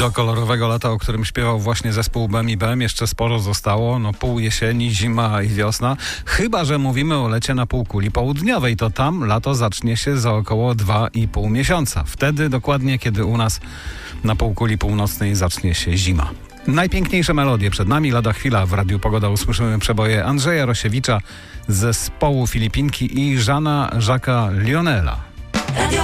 Do kolorowego lata, o którym śpiewał właśnie zespół Bem i Bem, jeszcze sporo zostało. Pół jesieni, zima i wiosna. Chyba że mówimy o lecie na półkuli południowej, to tam lato zacznie się za około 2,5 miesiąca. Wtedy dokładnie, kiedy u nas na półkuli północnej zacznie się zima. Najpiękniejsze melodie przed nami. Lada chwila w Radiu Pogoda usłyszymy przeboje Andrzeja Rosiewicza z zespołu Filipinki i Jeana Jacques'a Lionela.